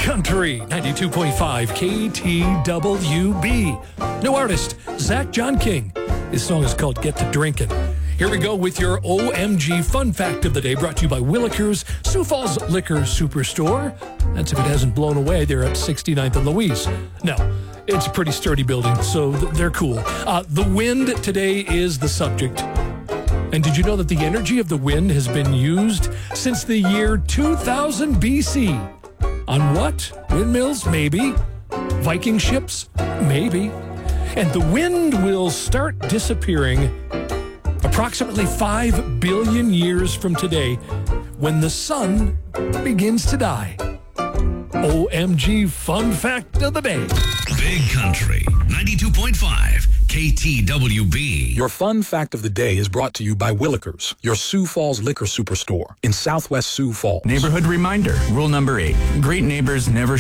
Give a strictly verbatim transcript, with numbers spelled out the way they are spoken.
Country, ninety-two point five K T W B. New artist, Zach John King. His song is called Get to Drinkin'. Here we go with your O M G Fun Fact of the Day, brought to you by Willikers, Sioux Falls Liquor Superstore. That's if it hasn't blown away. They're at sixty-ninth and Louise. No, it's a pretty sturdy building, so th- they're cool. Uh, the wind today is the subject. And did you know that the energy of the wind has been used since the year two thousand B C? On what? Windmills? Maybe. Viking ships? Maybe. And the wind will start disappearing approximately five billion years from today when the sun begins to die. O M G Fun Fact of the Day. Big Country, ninety-two point five K T W B. Your Fun Fact of the Day is brought to you by Willikers, your Sioux Falls Liquor Superstore in Southwest Sioux Falls. Neighborhood reminder, rule number eight. Great neighbors never